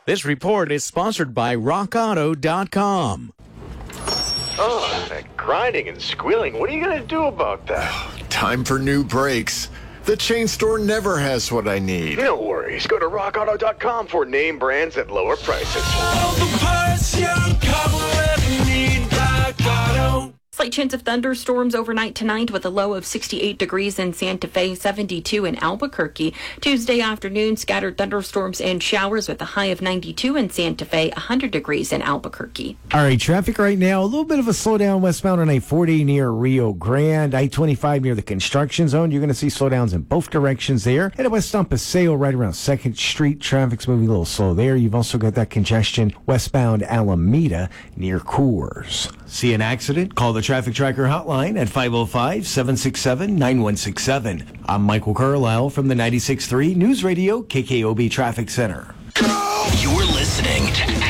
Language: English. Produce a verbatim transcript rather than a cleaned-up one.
This report is sponsored by rock auto dot com. Oh, that grinding and squealing. What are you going to do about that? Time for new brakes. The chain store never has what I need. No worries. Go to rock auto dot com for name brands at lower prices. All the parts you cover ever need, Rock Auto. Slight chance of thunderstorms overnight tonight with a low of sixty-eight degrees in Santa Fe, seventy-two in Albuquerque. Tuesday afternoon, scattered thunderstorms and showers with a high of ninety-two in Santa Fe, one hundred degrees in Albuquerque. All right, traffic right now. A little bit of a slowdown westbound on I forty near Rio Grande. I twenty-five near the construction zone. You're going to see slowdowns in both directions there. And west on Paseo right around second Street. Traffic's moving a little slow there. You've also got that congestion westbound Alameda near Coors. See an accident? Call the Traffic Tracker hotline at five oh five, seven six seven, nine one six seven. I'm Michael Carlisle from the ninety-six point three News Radio K K O B Traffic Center. You're